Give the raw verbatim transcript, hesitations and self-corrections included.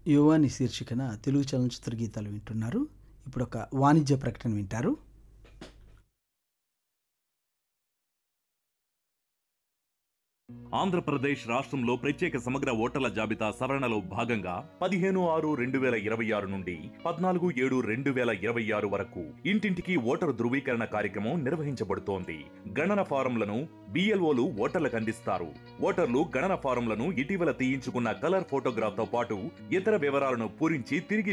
యువాని శీర్షికన తెలుగు చలనచిత్ర గీతాలు వింటున్నారు. ఇప్పుడు ఒక వాణిజ్య ప్రకటన వింటారు. ఆంధ్రప్రదేశ్ రాష్ట్రంలో ప్రత్యేక సమగ్ర ఓటర్ల జాబితా సవరణలో భాగంగా పదిహేను ఆరు రెండు వేల ఇరవై ఆరు నుండి పద్నాలుగు ఏడు రెండు వేల ఇరవై ఆరు వరకు ఇంటింటికి ఓటరు ధృవీకరణ కార్యక్రమం నిర్వహించబడుతోంది. గణన ఫారంలను బిఎల్ఓలు ఓటర్లకు అందిస్తారు. ఓటర్లు గణన ఫారంలను ఇటీవల తీయించుకున్న కలర్ ఫోటోగ్రాఫ్ తో పాటు ఇతర వివరాలను పూరించి తిరిగి